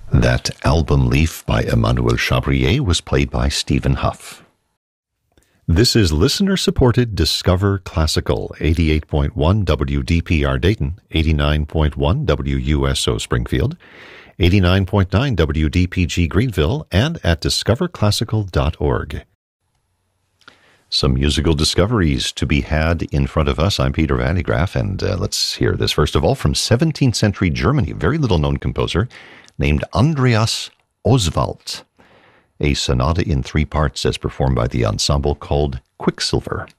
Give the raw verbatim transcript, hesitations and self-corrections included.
That Album Leaf by Emmanuel Chabrier was played by Stephen Huff. This is listener-supported Discover Classical, eighty-eight point one W D P R Dayton, eighty-nine point one W U S O Springfield, eighty-nine point nine W D P G Greenville, and at discover classical dot org. Some musical discoveries to be had in front of us. I'm Peter Van de Graaff, and uh, let's hear this first of all from seventeenth century Germany, a very little-known composer named Andreas Oswald. A sonata in three parts as performed by the ensemble called Quicksilver.